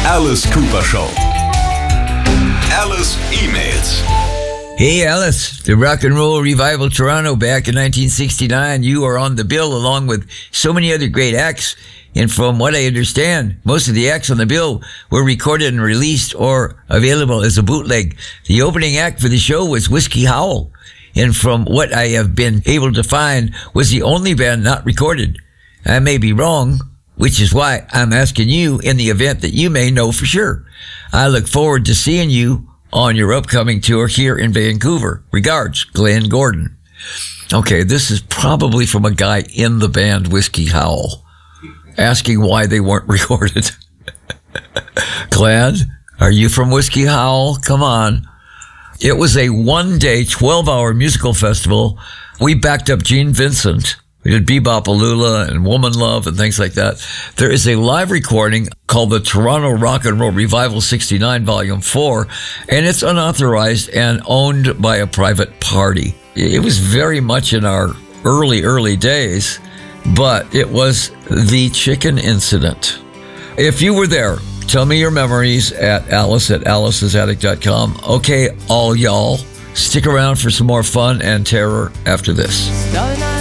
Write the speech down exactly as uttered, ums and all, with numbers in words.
Alice Cooper Show. Alice E-Mails. Hey Alice, the Rock and Roll Revival Toronto back in nineteen sixty-nine. You are on the bill along with so many other great acts. And from what I understand, most of the acts on the bill were recorded and released or available as a bootleg. The opening act for the show was Whiskey Howl. And from what I have been able to find, was the only band not recorded. I may be wrong, which is why I'm asking you in the event that you may know for sure. I look forward to seeing you on your upcoming tour here in Vancouver. Regards, Glenn Gordon. Okay, this is probably from a guy in the band Whiskey Howl, asking why they weren't recorded. Glenn, are you from Whiskey Howl? Come on. It was a one-day, twelve-hour musical festival. We backed up Gene Vincent. We did Bebop-A-Lula and Woman Love and things like that. There is a live recording called the Toronto Rock and Roll Revival sixty-nine Volume four, and it's unauthorized and owned by a private party. It was very much in our early, early days, but it was the chicken incident. If you were there, tell me your memories at alice at alice's attic dot com. Okay, all y'all, stick around for some more fun and terror after this.